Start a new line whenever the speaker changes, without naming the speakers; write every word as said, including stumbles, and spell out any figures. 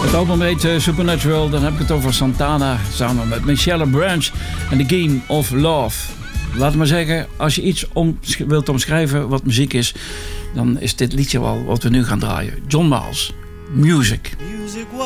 Het album heet uh, Supernatural. Dan heb ik het over Santana samen met Michelle Branch en The Game of Love. Laat maar zeggen, als je iets om, wilt omschrijven wat muziek is, dan is dit liedje wel wat we nu gaan draaien. John Miles, Music.